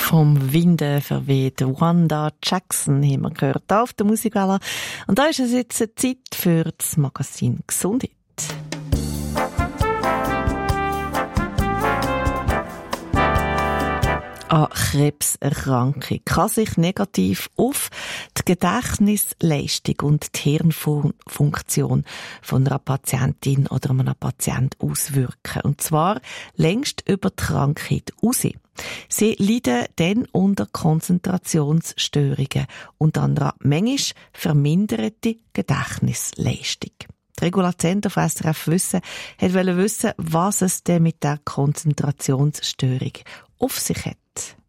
Vom Winde verweht Wanda Jackson haben wir gehört hier auf der Musikwelle. Und da ist es jetzt Zeit für das Magazin Gesundheit. Eine Krebserkrankung kann sich negativ auf die Gedächtnisleistung und die Hirnfunktion von einer Patientin oder einem Patienten auswirken. Und zwar längst über die Krankheit hinaus. Sie leiden dann unter Konzentrationsstörungen und an einer manchmal verminderte Gedächtnisleistung. Die Regula Zender von SRF Wissen wollte wissen, was es denn mit der Konzentrationsstörung auf sich hat.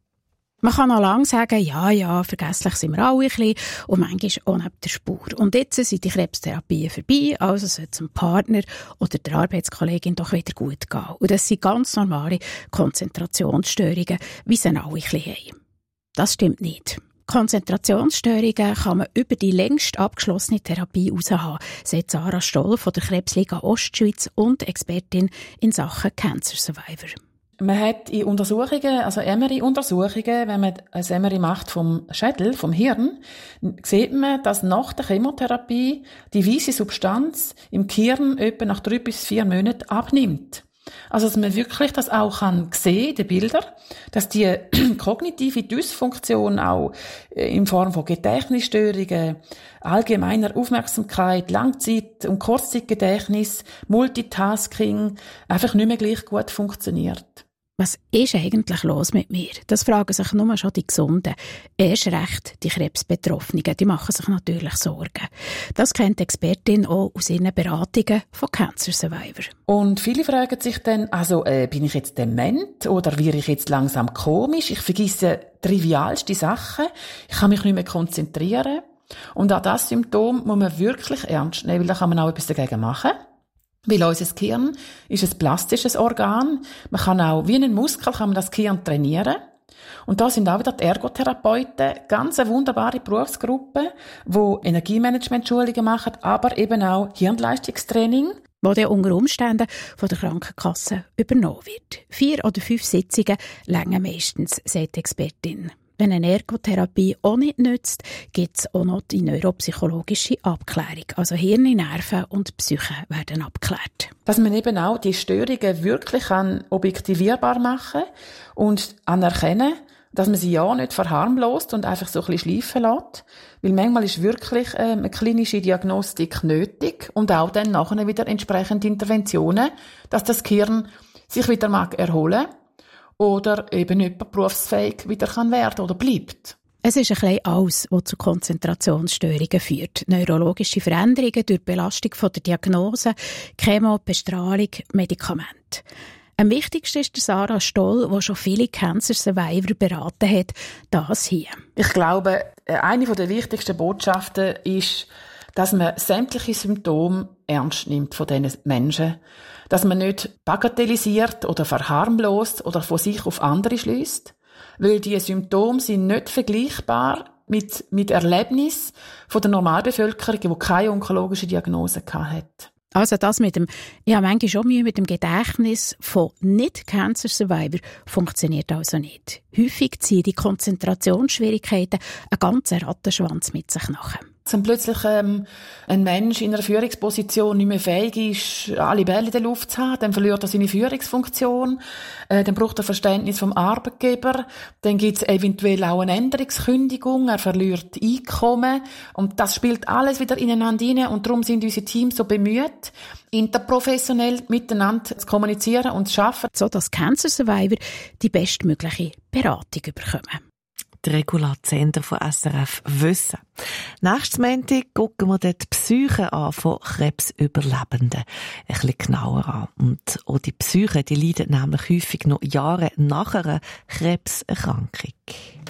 Man kann noch lange sagen, ja, vergesslich sind wir alle ein bisschen und manchmal auch neben der Spur. Und jetzt sind die Krebstherapien vorbei, also soll es dem Partner oder der Arbeitskollegin doch wieder gut gehen. Und das sind ganz normale Konzentrationsstörungen, wie sie alle ein bisschen haben. Das stimmt nicht. Konzentrationsstörungen kann man über die längst abgeschlossene Therapie heraus haben, sagt Sarah Stoll von der Krebsliga Ostschweiz und Expertin in Sachen Cancer Survivor. Man hat in Untersuchungen, also MRI-Untersuchungen, wenn man ein MRI macht vom Schädel, vom Hirn, sieht man, dass nach der Chemotherapie die weiße Substanz im Gehirn etwa nach 3 bis 4 Monaten abnimmt. Also, dass man wirklich das auch kann sehen in den Bildern, dass die kognitive Dysfunktion auch in Form von Gedächtnisstörungen, allgemeiner Aufmerksamkeit, Langzeit- und Kurzzeitgedächtnis, Multitasking einfach nicht mehr gleich gut funktioniert. Was ist eigentlich los mit mir? Das fragen sich nur schon die Gesunden. Erst recht die Krebsbetroffenen, die machen sich natürlich Sorgen. Das kennt die Expertin auch aus ihren Beratungen von Cancer Survivor. Und viele fragen sich dann, bin ich jetzt dement oder werde ich jetzt langsam komisch? Ich vergesse trivialste Sachen. Ich kann mich nicht mehr konzentrieren. Und auch das Symptom muss man wirklich ernst nehmen, weil da kann man auch etwas dagegen machen. Weil unser Gehirn ist ein plastisches Organ. Man kann auch, wie einen Muskel, kann man das Gehirn trainieren. Und da sind auch wieder die Ergotherapeuten, ganz eine wunderbare Berufsgruppe, die Energiemanagement-Schulungen machen, aber eben auch Hirnleistungstraining. Wo dann unter Umständen von der Krankenkasse übernommen wird. 4 oder 5 Sitzungen reichen meistens, sagt die Expertin. Wenn eine Ergotherapie auch nicht nützt, gibt es auch noch die neuropsychologische Abklärung. Also Hirn, Nerven und Psyche werden abgeklärt. Dass man eben auch die Störungen wirklich objektivierbar machen und anerkennen, dass man sie ja nicht verharmlost und einfach so ein bisschen schleifen lässt. Weil manchmal ist wirklich eine klinische Diagnostik nötig und auch dann nachher wieder entsprechende Interventionen, dass das Gehirn sich wieder erholen mag. Oder eben jemand berufsfähig wieder werden kann oder bleibt. Es ist ein bisschen alles, was zu Konzentrationsstörungen führt. Neurologische Veränderungen durch Belastung von der Diagnose, Chemo, Bestrahlung, Medikamente. Am wichtigsten ist der Sarah Stoll, die schon viele Cancer Survivor beraten hat, das hier. Ich glaube, eine der wichtigsten Botschaften ist, dass man sämtliche Symptome ernst nimmt von diesen Menschen. Dass man nicht bagatellisiert oder verharmlost oder von sich auf andere schließt, weil die Symptome sind nicht vergleichbar mit Erlebnissen von der Normalbevölkerung, die keine onkologische Diagnose hatte. Also das ich habe manchmal schon Mühe mit dem Gedächtnis von Nicht-Cancer-Survivor funktioniert also nicht. Häufig ziehen die Konzentrationsschwierigkeiten einen ganzen Rattenschwanz mit sich nach. Wenn plötzlich ein Mensch in einer Führungsposition nicht mehr fähig ist, alle Bälle in der Luft zu haben, dann verliert er seine Führungsfunktion, dann braucht er Verständnis vom Arbeitgeber, dann gibt es eventuell auch eine Änderungskündigung, er verliert Einkommen und das spielt alles wieder ineinander hinein und darum sind unsere Teams so bemüht, interprofessionell miteinander zu kommunizieren und zu arbeiten, so dass Cancer Survivor die bestmögliche Beratung bekommen. Die Regula Zender von SRF Wissen. Nächstes Montag gucken wir dort die Psyche an von Krebsüberlebenden. Ein bisschen genauer an. Und auch die Psyche, die leiden nämlich häufig noch Jahre nach einer Krebserkrankung.